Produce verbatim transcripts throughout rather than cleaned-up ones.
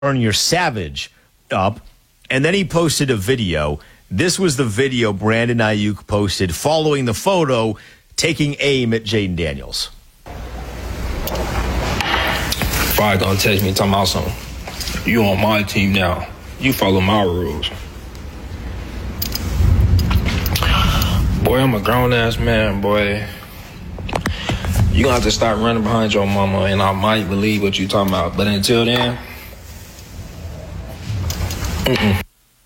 Your Savage up, and then he posted a video. This was the video Brandon Aiyuk posted following the photo taking aim at Jayden Daniels. Fire gonna text me talking about something. You on my team now. You follow my rules. Boy, I'm a grown-ass man, boy. You gonna have to start running behind your mama, and I might believe what you talking about. But until then... Mm-mm.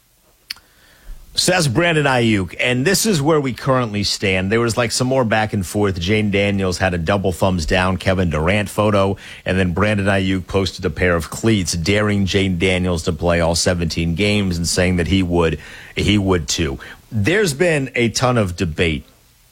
So that's Brandon Aiyuk, and this is where we currently stand. There was like some more back and forth. Jayden Daniels had a double thumbs down Kevin Durant photo, and then Brandon Aiyuk posted a pair of cleats daring Jayden Daniels to play all seventeen games and saying that he would, he would too. There's been a ton of debate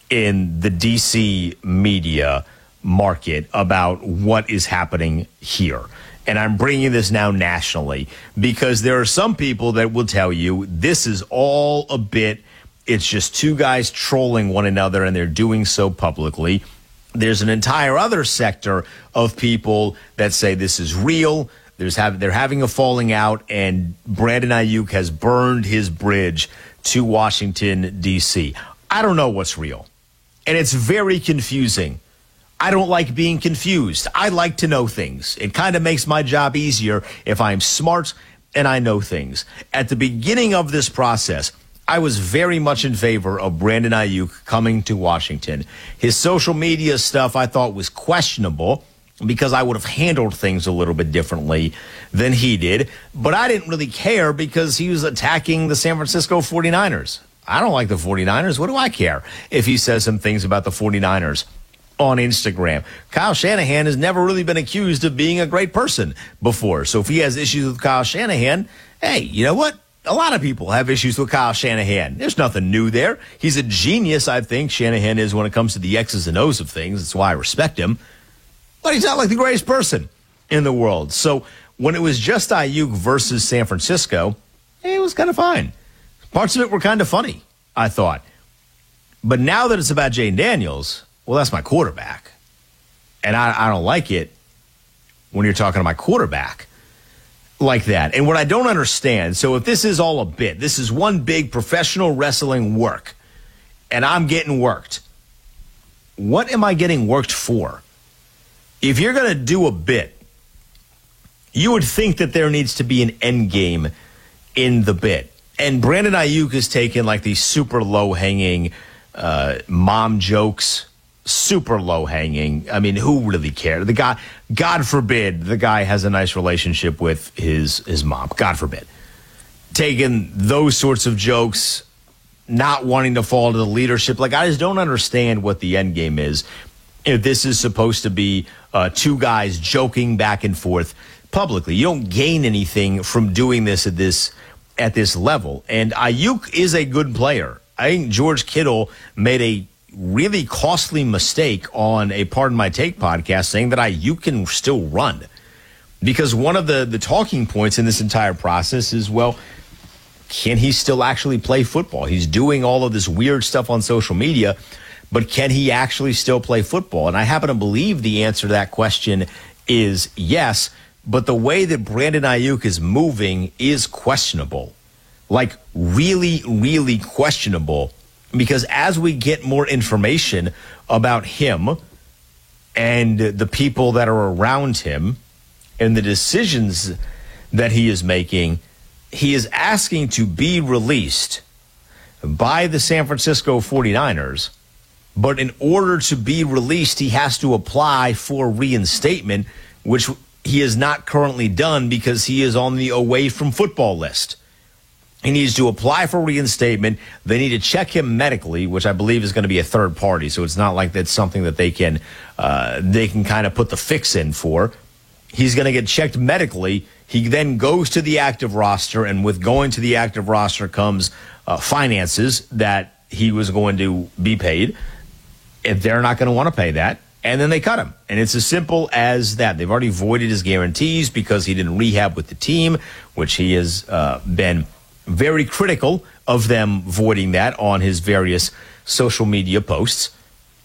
in the D C media market about what is happening here. And I'm bringing this now nationally because there are some people that will tell you this is all a bit. It's just two guys trolling one another, and they're doing so publicly. There's an entire other sector of people that say this is real. There's have, they're having a falling out, and Brandon Aiyuk has burned his bridge to Washington, D C. I don't know what's real, and it's very confusing. I don't like being confused. I like to know things. It kind of makes my job easier if I'm smart and I know things. At the beginning of this process, I was very much in favor of Brandon Aiyuk coming to Washington. His social media stuff I thought was questionable because I would have handled things a little bit differently than he did. But I didn't really care because he was attacking the San Francisco forty-niners. I don't like the forty-niners. What do I care if he says some things about the forty-niners on Instagram? Kyle Shanahan has never really been accused of being a great person before. So if he has issues with Kyle Shanahan, hey, you know what? A lot of people have issues with Kyle Shanahan. There's nothing new there. He's a genius, I think Shanahan is when it comes to the X's and O's of things. That's why I respect him. But he's not like the greatest person in the world. So when it was just Aiyuk versus San Francisco, it was kind of fine. Parts of it were kind of funny, I thought. But now that it's about Jayden Daniels, well, that's my quarterback. And I, I don't like it when you're talking to my quarterback like that. And what I don't understand, so if this is all a bit, this is one big professional wrestling work, and I'm getting worked, what am I getting worked for? If you're going to do a bit, you would think that there needs to be an end game in the bit. And Brandon Aiyuk has taken like these super low-hanging uh, mom jokes, super low-hanging. I mean, who really cares? The guy, God forbid, the guy has a nice relationship with his, his mom. God forbid. Taking those sorts of jokes, not wanting to fall to the leadership. Like, I just don't understand what the end game is. If this is supposed to be uh, two guys joking back and forth publicly, you don't gain anything from doing this at this at this level. And Aiyuk is a good player. I think George Kittle made a really costly mistake on a Pardon My Take podcast saying that Aiyuk can still run. Because one of the, the talking points in this entire process is, well, can he still actually play football? He's doing all of this weird stuff on social media, but can he actually still play football? And I happen to believe the answer to that question is yes, but the way that Brandon Aiyuk is moving is questionable. Like, really, really questionable. Because as we get more information about him and the people that are around him and the decisions that he is making, he is asking to be released by the San Francisco forty-niners. But in order to be released, he has to apply for reinstatement, which he has not currently done because he is on the away from football list. He needs to apply for reinstatement. They need to check him medically, which I believe is going to be a third party. So it's not like that's something that they can uh, they can kind of put the fix in for. He's going to get checked medically. He then goes to the active roster, and with going to the active roster comes uh, finances that he was going to be paid. If they're not going to want to pay that, and then they cut him. And it's as simple as that. They've already voided his guarantees because he didn't rehab with the team, which he has uh, been very critical of them voiding that on his various social media posts.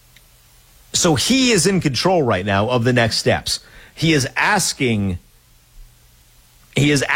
So he is in control right now of the next steps. He is asking He is